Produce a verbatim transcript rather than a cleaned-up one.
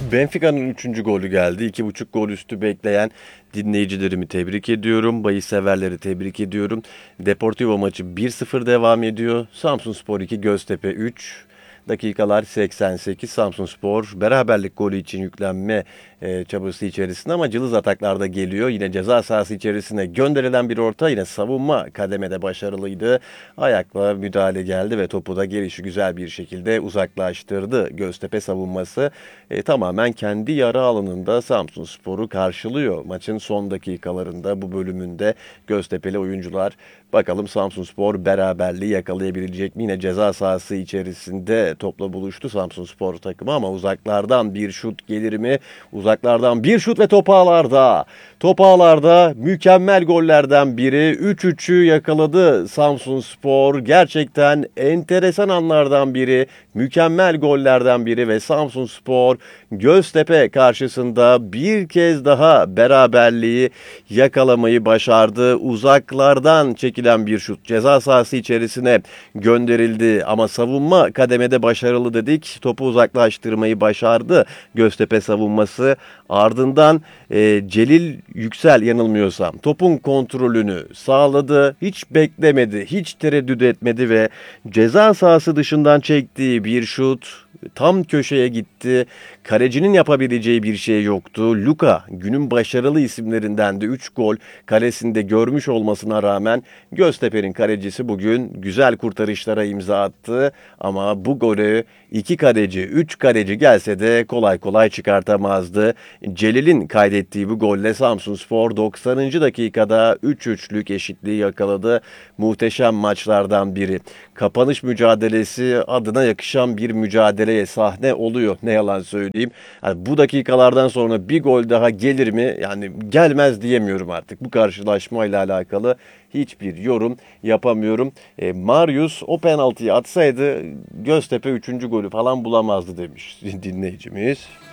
Benfica'nın üçüncü golü geldi. iki buçuk gol üstü bekleyen dinleyicilerimi tebrik ediyorum. Bahis severleri tebrik ediyorum. Deportivo maçı bir sıfır devam ediyor. Samsunspor iki, Göztepe üç. Dakikalar seksen sekiz. Samsunspor beraberlik golü için yüklenme e, çabası içerisinde ama cılız ataklarda geliyor. Yine ceza sahası içerisine gönderilen bir orta, yine savunma kademede başarılıydı. Ayakla müdahale geldi ve topu da gelişi güzel bir şekilde uzaklaştırdı. Göztepe savunması e, tamamen kendi yarı alanında Samsunspor'u karşılıyor. Maçın son dakikalarında, bu bölümünde Göztepe'li oyuncular, bakalım Samsunspor beraberliği yakalayabilecek mi? Yine ceza sahası içerisinde topla buluştu Samsunspor takımı ama uzaklardan bir şut gelir mi? Uzaklardan bir şut ve top ağlarda. Top ağlarda mükemmel gollerden biri. üç üçü yakaladı Samsunspor. Gerçekten enteresan anlardan biri. Mükemmel gollerden biri ve Samsunspor Göztepe karşısında bir kez daha beraberliği yakalamayı başardı. Uzaklardan çekilen bir şut ceza sahası içerisine gönderildi ama savunma kademede başarılı dedik. Topu uzaklaştırmayı başardı Göztepe savunması. Ardından e, Celil Yüksel, yanılmıyorsam, topun kontrolünü sağladı. Hiç beklemedi, hiç tereddüt etmedi ve ceza sahası dışından çektiği bir şut tam köşeye gitti. Kalecinin yapabileceği bir şey yoktu. Luka günün başarılı isimlerinden de üç gol kalesinde görmüş olmasına rağmen Göztepe'nin kalecisi bugün güzel kurtarışlara imza attı. Ama bu golü iki kaleci, üç kaleci gelse de kolay kolay çıkartamazdı. Celil'in kaydettiği bu golle Samsunspor doksanıncı dakikada üç üçlük eşitliği yakaladı. Muhteşem maçlardan biri. Kapanış mücadelesi adına yakışan bir mücadeleye sahne oluyor. Ne yalan söyleyeyim. Yani bu dakikalardan sonra bir gol daha gelir mi? Yani gelmez diyemiyorum artık. Bu karşılaşmayla alakalı hiçbir yorum yapamıyorum. E, Marius o penaltıyı atsaydı Göztepe üçüncü golü falan bulamazdı demiş dinleyicimiz.